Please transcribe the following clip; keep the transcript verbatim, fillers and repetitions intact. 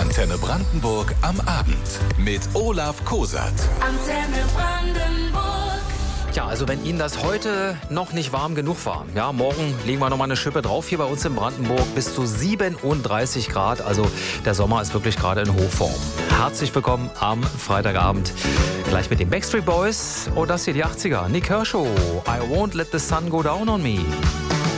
Antenne Brandenburg am Abend mit Olaf Kosert. Antenne Brandenburg. Ja, also wenn Ihnen das heute noch nicht warm genug war, ja, morgen legen wir noch mal eine Schippe drauf hier bei uns in Brandenburg, bis zu siebenunddreißig Grad. Also der Sommer ist wirklich gerade in Hochform. Herzlich willkommen am Freitagabend. Gleich mit den Backstreet Boys. Oh, das hier die achtziger. Nick Kershaw. I won't let the sun go down on me.